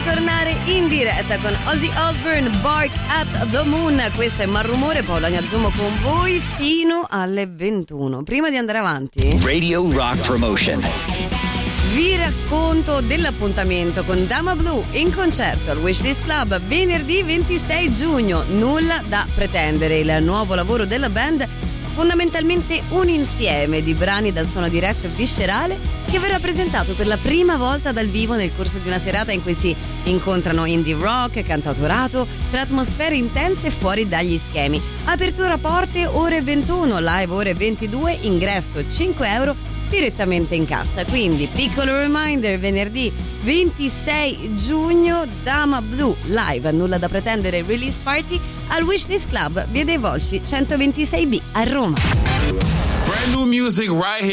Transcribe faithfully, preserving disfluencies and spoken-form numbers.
tornare in diretta con Ozzy Osbourne, Bark at the Moon. Questo è Malrumore, Paolo Agnazzummo con voi fino alle ventuno. Prima di andare avanti, Radio Rock Promotion. vi racconto dell'appuntamento con Dama Blue in concerto al Wishlist Club venerdì ventisei giugno. Nulla da pretendere, il nuovo lavoro della band, fondamentalmente un insieme di brani dal suono diretto e viscerale, che verrà presentato per la prima volta dal vivo nel corso di una serata in cui si incontrano indie rock, cantautorato, tra atmosfere intense e fuori dagli schemi. Apertura porte ore ventuno, live ore ventidue, ingresso cinque euro direttamente in cassa. Quindi piccolo reminder, venerdì ventisei giugno, Dama Blue live, nulla da pretendere, release party al Wishlist Club, via dei Volsci centoventisei B a Roma. Brand new music right here.